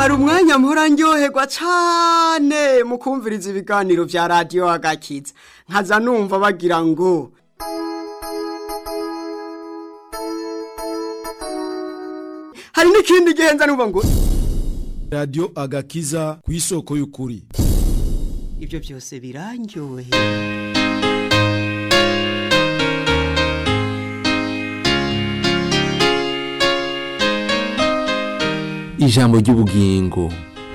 hari umwanya mpora ndyoherwa cane mu kumviriza ibiganiro vya radio Agakiza nkaza numva bagira ngo hari n'ikindi gihenza numva ngo Radio Agakiza kw'isoko y'ukuri. Ivyo byose birandyoheye. Ijambo ry'ubugingo.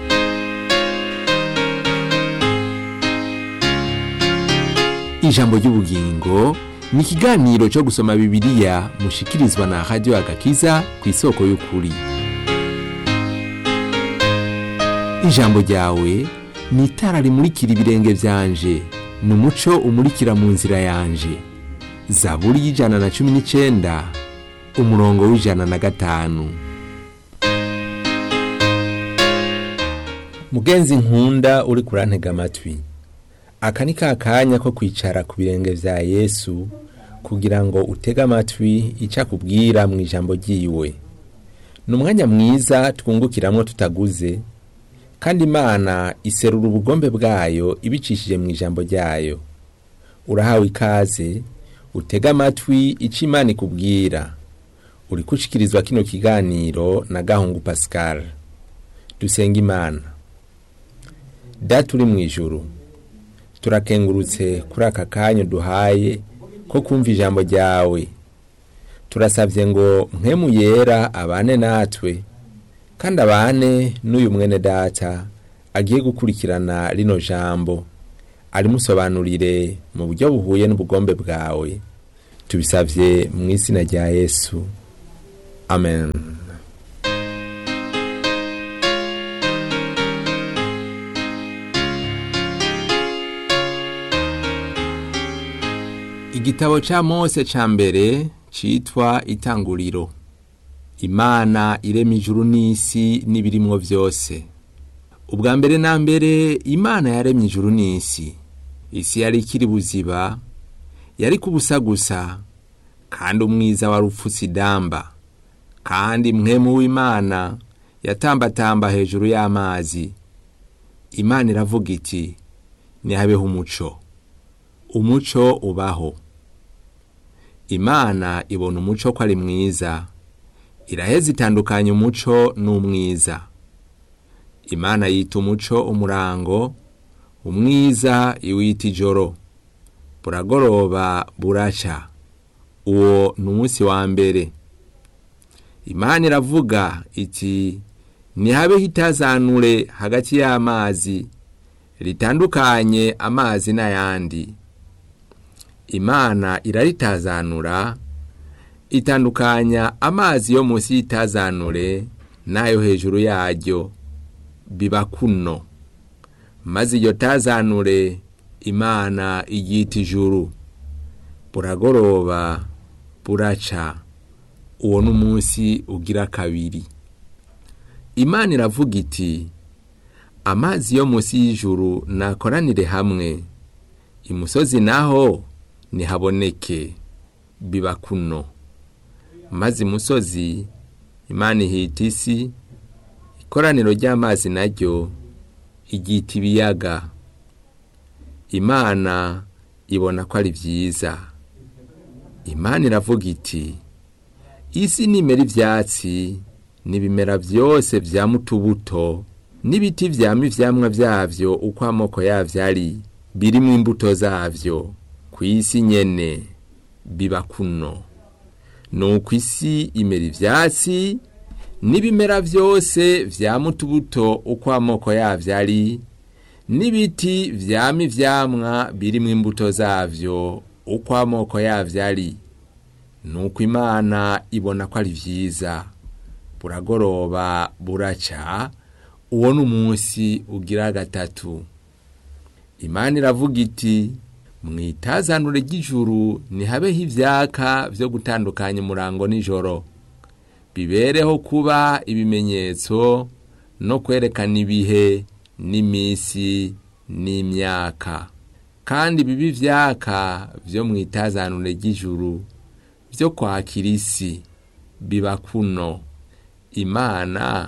Ijambo ry'ubugingo ni ikiganiro cyo gusoma Bibiliya mushikirizwa na Radio Agakiza kw'isoko y'ukuri. Ijambo ryawe ni itara rimurikira ibirenge vyanje, ni umuco umurikira mu nzira yanje. Zaburi y'119 umurongo w'105. Mugenzi nkunda uri kurantega amatwi, aka ni kakanya ko kwicara ku birenge vya Yesu kugira ngo utege amatwi ico akubwira mu ijambo ryiwe. Ni umwanya mwiza twungukiramwo tutaguze, kandi Imana iserura ubugombe bwayo ibicishije mu ijambo ryayo. Urahawe ikaze, utege amatwi ico Imana ikubwira. Uri kushikirizwa kino kiganiro na Gahungu Pascal. Dusenga Imana. Data uri mw'ijuru, turakengurutse kuri aka kanya duhaye ko kumva ijambo ryawe. Turasavye ngo mpemu yera abane natwe, kandi abane n'uyu mwene data agiye gukurikirana rino jambo, arimusobanurire mu buryo buhuye n'ubugombe bwawe. Tubisavye mu izina rya Yesu. Amen. Igitabo ca Mose ca mbere citwa Itanguriro. Imana irema ijuru n'isi n'ibirimwo vyose. Ubwa mbere na mbere Imana yaremye ijuru n'isi. Isi yari ikiri buziba, yari kubusa gusa, kandi umwiza wari upfutse idamba. Kandi mpwemu w'Imana yatambatamba hejuru y'amazi. Imana iravuga iti, nihabeho umuco. Umuco ubaho. Imana ibona umuco ko ari mwiza, iraheza itandukanya umuco n'umwiza. Imana yita umuco umurango, umwiza iwita ijoro. Buragoroba buraca, uwo ni umunsi wa mbere. Imana iravuga iti, nihabeho itazanure hagati y'amazi, ritandukanye amazi n'ayandi. Imana iraritazanura, itandukanya amazi yo munsi y'itazanure n'ayo hejuru yaryo, biba kuno. Maze iyo tazanure Imana iyita ijuru. Buragoroba buraca, uwo n'umunsi ugira kabiri. Imana iravuga iti, amazi yo munsi y'ijuru nakoranire hamwe, imusozi naho nihaboneke, biba kuno. Maze imusozi Imana ihita isi, ikoraniro ry'amazi naryo iryita ibiyaga. Imana ibona ko ari vyiza. Imana iravuga iti, isi nimera ivyatsi n'ibimera vyose vyama utubuto, n'ibiti vyama ivyamwa vyavyo uko amoko yavyo ari, birimwo imbuto zavyo. Kw'isi nyene biba kuno. Nuko isi imera ivyatsi n'ibimera vyose vyama utubuto uko amoko yavyo ari, n'ibiti vyama ivyamwa birimwo imbuto zavyo uko amoko yavyo ari. Nuko Imana ibona ko ari vyiza. Buragoroba buraca, uwo n'umunsi ugira gatatu. Imana iravuga iti, mwitazanure ry'ijuru nihabeho ivyaka vyo gutandukanya umurango n'ijoro. Bibereho kuba ibimenyetso no kwerekana ibihe n'imisi n'imyaka. Kandi bibi vyaka vyo mwitazanure ry'ijuru vyo kwakira isi, biba kuno. Imana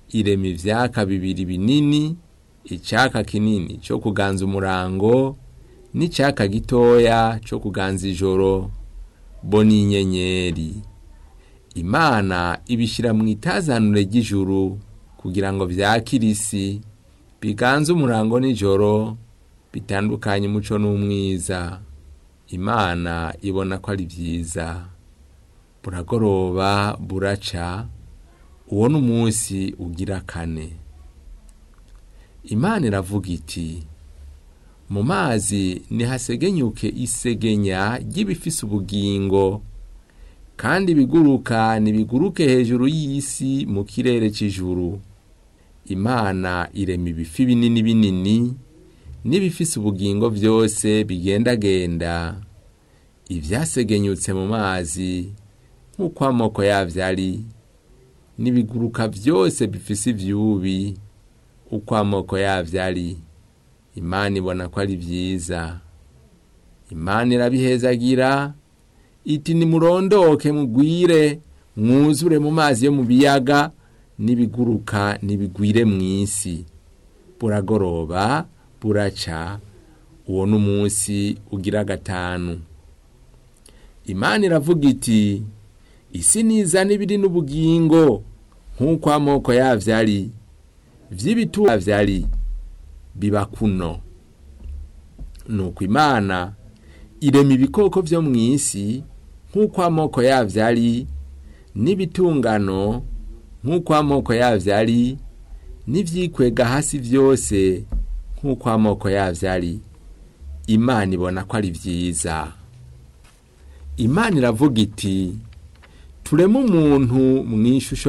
irema ivyaka bibiri binini, icaka kinini cyo kuganza umurango n'icaka gitoya cyo kuganza ijoro bo n'inyenyeri. Imana ibishira mu itazanure ry'ijuru kugira ngo vyakire isi, biganze umurango n'ijoro, bitandukanye umuco n'umwiza. Imana ibona ko ari vyiza. Buragoroba buraca, uwo n'umunsi ugira kane. Imana iravuga iti, mu mazi nihasegenyuke isegenya ry'ibifise ubugingo, kandi ibiguruka nibiguruke hejuru y'isi mu kirere c'ijuru. Imana irema ibifi binini binini n'ibifise ubugingo vyose bigendagenda, ivyasegenyutse mu mazi nk'uko amoko yavyo ari, n'ibiguruka vyose bifise ivyubi uko amoko yavyo ari. Imana ibona ko ari vyiza. Imana irabihezagira iti, nimurondoke mugwire, mwuzure mu mazi yo mu biyaga, n'ibiguruka nibigwire mw'isi. Buragoroba buraca, uwo n'umunsi ugira gatanu. Imana iravuga iti, isi nizana ibiri n'ubugingo nk'uko amoko yavyo ari, vy'ibitungano yavyo ari, biba kuno. Nuko Imana irema ibikoko vyo mw'isi nk'uko amoko yavyo ari, n'ibitungano nk'uko amoko yavyo ari, n'ivyikwega hasi vyose nk'uko amoko yavyo ari. Imana ibona ko ari vyiza. Imana iravuga iti, tureme umuntu mw'ishusho